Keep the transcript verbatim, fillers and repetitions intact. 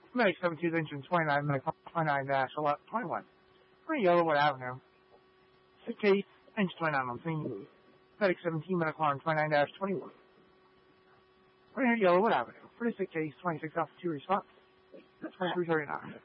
Medic seventeen engine twenty-nine, Medic twenty-nine dash twenty-one. three Yellowwood Avenue. Sick case, engine twenty-nine on scene. Medic seventeen, Medic twenty-nine dash twenty-one. twenty-eight Yellowwood Avenue. For the sick case, twenty-six Alpha two response. twenty-three thirty-nine.